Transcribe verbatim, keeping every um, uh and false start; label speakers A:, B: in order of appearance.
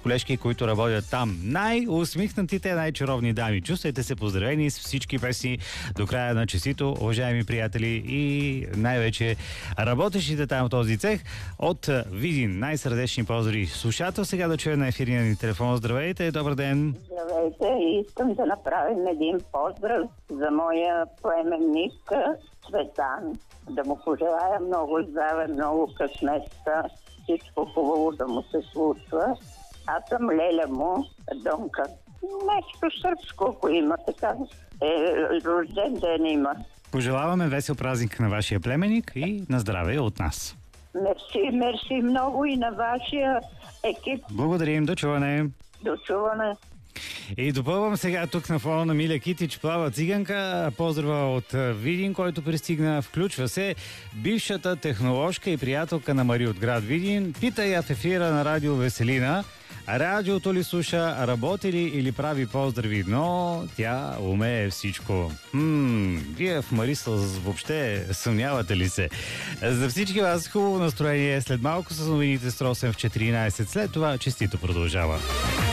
A: колежки, които работят там. Най-усмихнатите, най-чаровни дами. Чувствайте се поздравени с всички песни до края на честито, уважаеми приятели и най-вече работещите там в този цех от Видин. Най-сърдечни поздрави. Слушател сега да чуе на ефирния ни телефон. Здравейте, добър ден.
B: Здравейте, искам да направим един поздрав за моя племенник Цветан. Да му пожелая много здраве, много късмет, всичко хубаво да му се случва. Аз съм леля му, Донка. Нещо сръбско, ако има така. Е, рожден ден има.
A: Пожелаваме весел празник на вашия племенник и на здраве от нас.
B: Мерси, мерси много и на вашия екип.
A: Благодарим, до чуване.
B: До чуване.
A: И допълвам сега тук на фона на Миля Китич, плава циганка. Поздрава от Видин, който пристигна. Включва се бившата техноложка и приятелка на Мари от град Видин. Пита я в ефира на радио Веселина. Радиото ли слуша, работи ли или прави поздрави, но тя умее всичко. Хм, вие в Марисъл въобще съмнявате ли се? За всички вас хубаво настроение. След малко с новините с Росен в четиринайсет. След това честито продължава.